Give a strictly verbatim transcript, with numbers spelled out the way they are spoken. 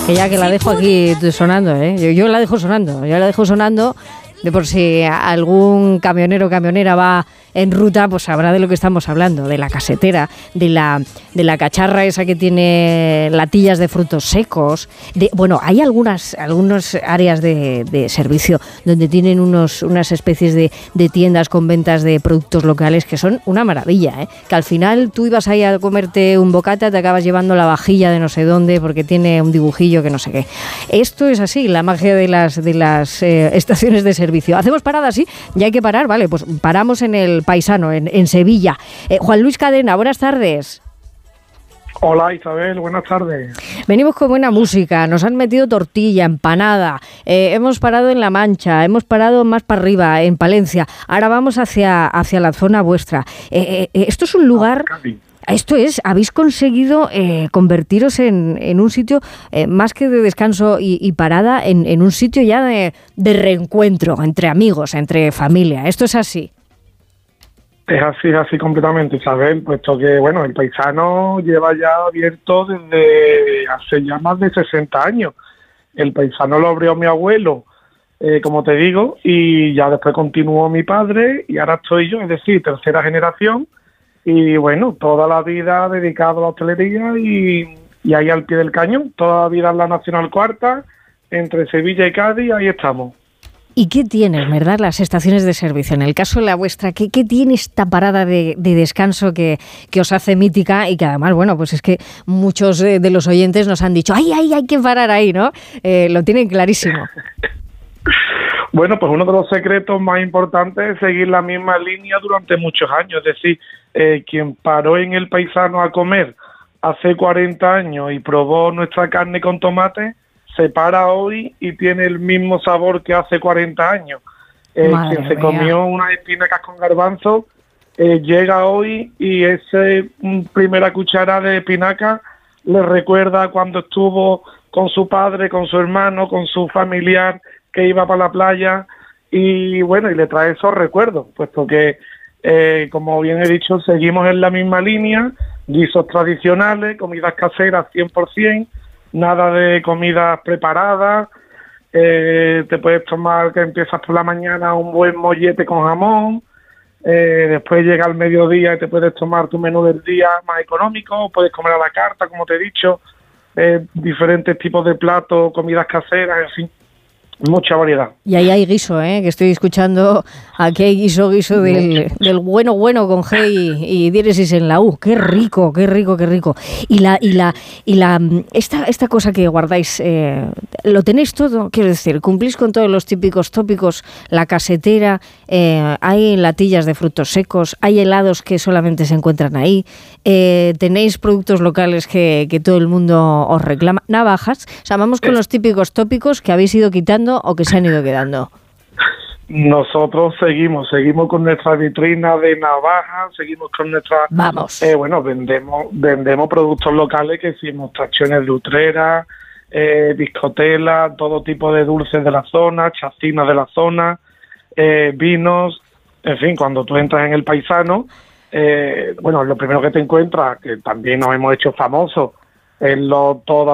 Que ya que la dejo aquí sonando, ¿eh? Yo, yo la dejo sonando, yo la dejo sonando de por si algún camionero o camionera va en ruta, pues sabrá de lo que estamos hablando, de la casetera, de la, de la cacharra esa que tiene latillas de frutos secos. De, bueno, hay algunas, algunas áreas de, de servicio donde tienen unos, unas especies de, de tiendas con ventas de productos locales que son una maravilla, ¿eh? Que al final tú ibas ahí a comerte un bocata, te acabas llevando la vajilla de no sé dónde porque tiene un dibujillo que no sé qué. Esto es así, la magia de las, de las eh, estaciones de servicio. Hacemos parada, sí, ya hay que parar, vale, pues paramos en el Paisano, en, en Sevilla. Eh, Juan Luis Cadena, buenas tardes. Hola Isabel, buenas tardes. Venimos con buena música, nos han metido tortilla, empanada, eh, hemos parado en La Mancha, hemos parado más para arriba, en Palencia, ahora vamos hacia, hacia la zona vuestra. Eh, eh, esto es un lugar... Esto es, habéis conseguido eh, convertiros en, en un sitio eh, más que de descanso y, y parada, en, en un sitio ya de, de reencuentro entre amigos, entre familia. ¿Esto es así? Es así, es así completamente, Isabel, puesto que, bueno, el Paisano lleva ya abierto desde hace ya más de sesenta años. El Paisano lo abrió mi abuelo, eh, como te digo, y ya después continuó mi padre, y ahora estoy yo, es decir, tercera generación, y bueno, toda la vida dedicado a la hostelería y, y ahí al pie del cañón, toda la vida en la Nacional Cuarta, entre Sevilla y Cádiz, ahí estamos. ¿Y qué tienen, verdad, las estaciones de servicio? En el caso de la vuestra, ¿qué, qué tiene esta parada de, de descanso que, que os hace mítica y que además, bueno, pues es que muchos de, de los oyentes nos han dicho, ¡ay, ay, hay que parar ahí!, ¿no? Eh, lo tienen clarísimo. Bueno, pues uno de los secretos más importantes es seguir la misma línea durante muchos años. Es decir, eh, quien paró en el Paisano a comer hace cuarenta años y probó nuestra carne con tomate, se para hoy y tiene el mismo sabor que hace cuarenta años. Eh, quien se mía. comió unas espinacas con garbanzo, eh, llega hoy y ese mm, primera cuchara de espinaca le recuerda cuando estuvo con su padre, con su hermano, con su familiar que iba para la playa, y bueno, y le trae esos recuerdos, puesto que, eh, como bien he dicho, seguimos en la misma línea, guisos tradicionales, comidas caseras cien por ciento, nada de comidas preparadas, eh, te puedes tomar, que empiezas por la mañana, un buen mollete con jamón, eh, después llega al mediodía y te puedes tomar tu menú del día más económico, puedes comer a la carta, como te he dicho, eh, diferentes tipos de platos, comidas caseras, en fin. Mucha variedad. Y ahí hay guiso, ¿eh? Que estoy escuchando, aquí hay guiso, guiso del, del bueno, bueno con G y, y diéresis en la U. ¡Qué rico, qué rico, qué rico! Y la y la y la esta esta cosa que guardáis, eh, ¿lo tenéis todo? Quiero decir, ¿cumplís con todos los típicos tópicos? La casetera, eh, hay latillas de frutos secos, hay helados que solamente se encuentran ahí, eh, tenéis productos locales que, que todo el mundo os reclama, navajas, o sea, vamos con los típicos tópicos que habéis ido quitando o que se han ido quedando. Nosotros seguimos, seguimos con nuestra vitrina de navajas, seguimos con nuestra... Vamos. Eh, bueno, vendemos vendemos productos locales que hicimos, tracciones de Utrera, eh, biscotela, todo tipo de dulces de la zona, chacinas de la zona, eh, vinos, en fin, cuando tú entras en el Paisano, eh, bueno, lo primero que te encuentras, que también nos hemos hecho famosos, es lo, toda